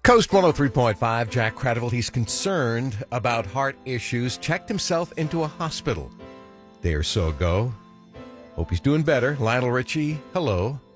Coast 103.5, Jack Cradiville. He's concerned about heart issues. Checked himself into a hospital a day or so ago. Hope he's doing better. Lionel Richie, hello.